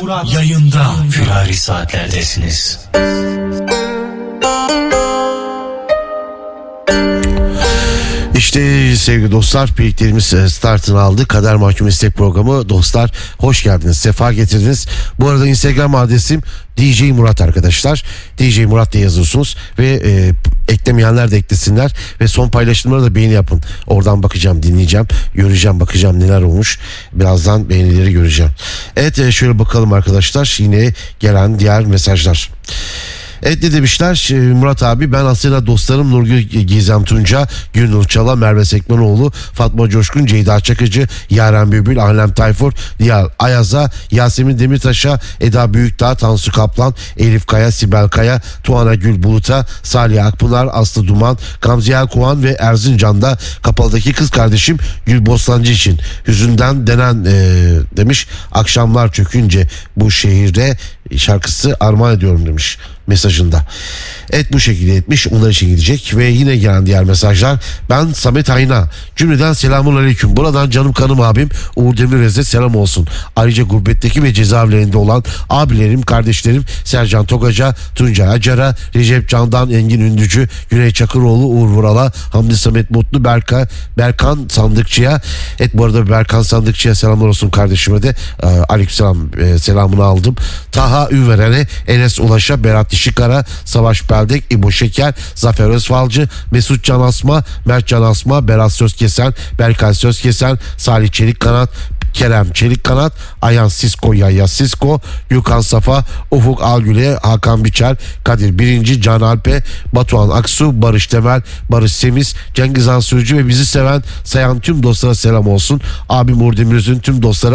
yayında. Firari saatlerdesiniz. İşte sevgili dostlar, birliklerimiz startını aldı. Kader Mahkumesi programı. Dostlar hoş geldiniz, sefa getirdiniz. Bu arada Instagram adresim DJ Murat arkadaşlar. DJ Murat diye yazıyorsunuz ve eklemeyenler de eklesinler ve son paylaşımlara da beğeni yapın. Oradan bakacağım, dinleyeceğim, göreceğim, bakacağım neler olmuş. Birazdan beğenileri göreceğim. Evet, şöyle bakalım arkadaşlar, yine gelen diğer mesajlar. Evet, ne demişler? Murat abi, ben aslında dostlarım Nurgül Gizem Tunca, Gülnur Çala, Merve Sekmenoğlu, Fatma Coşkun, Ceyda Çakıcı, Yaren Bülbül, Alem Tayfur, Nihal Ayaz'a, Yasemin Demirtaş'a, Eda Büyükdağ, Tansu Kaplan, Elif Kaya, Sibel Kaya, Tuana Gül Bulut'a, Salih Akpınar, Aslı Duman, Gamze Elkuan ve Erzincan'da kapalıdaki kız kardeşim Gül Bostancı için hüzünden denen demiş. Akşamlar çökünce bu şehirde şarkısı armağan ediyorum demiş mesajında. Evet, bu şekilde etmiş, onlar için gidecek. Ve yine gelen diğer mesajlar. Ben Samet Ayna, cümleden selamun aleyküm. Buradan canım kanım abim Uğur Demirez'e selam olsun. Ayrıca gurbetteki ve cezaevlerinde olan abilerim, kardeşlerim Sercan Tokaca, Tuncay Acar'a, Recep Candan, Engin Ündücü, Güney Çakıroğlu, Uğur Vural'a, Hamdi Samet Mutlu, Berkan Sandıkçı'ya. Evet, bu arada Berkan Sandıkçı'ya selamlar olsun kardeşime de. Aleykümselam, selamını aldım. Taha Üveren'e, Enes Ulaş'a, Berat Dişikara, Savaş Beldek, İbo Şeker, Zafer Özfalcı, Mesut Can Asma, Mert Can Asma, Berat Sözkesen, Berkay Sözkesen, Salih Çelikkanat, Kerem Çelikkanat, Ayhan Sisko, Yahya Sisko, Gökhan Safa, Ufuk Algüle, Hakan Biçer, Kadir Birinci, Can Alpe, Batuhan Aksu, Barış Temel, Barış Semiz, Cengiz Han Sürücü ve bizi seven, sayan tüm dostlara selam olsun. Abim Uğur Demiröz'ün tüm dostlara